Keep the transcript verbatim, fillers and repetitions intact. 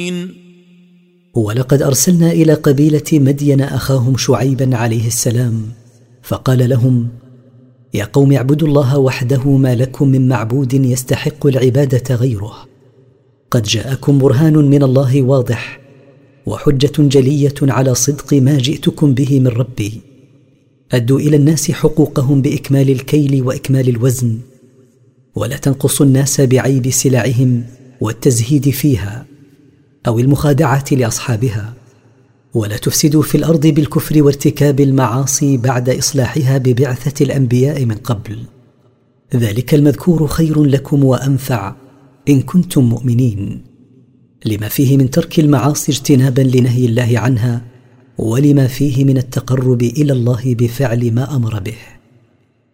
ولقد أرسلنا إلى قبيلة مدين أخاهم شعيبا عليه السلام فقال لهم: يا قوم اعبدوا الله وحده ما لكم من معبود يستحق العبادة غيره، قد جاءكم برهان من الله واضح وحجة جلية على صدق ما جئتكم به من ربي. أدوا إلى الناس حقوقهم بإكمال الكيل وإكمال الوزن، ولا تنقصوا الناس بعيب سلعهم والتزهيد فيها أو المخادعة لأصحابها، ولا تفسدوا في الأرض بالكفر وارتكاب المعاصي بعد إصلاحها ببعثة الأنبياء من قبل. ذلك المذكور خير لكم وأنفع إن كنتم مؤمنين، لما فيه من ترك المعاصي اجتنابا لنهي الله عنها، ولما فيه من التقرب إلى الله بفعل ما أمر به.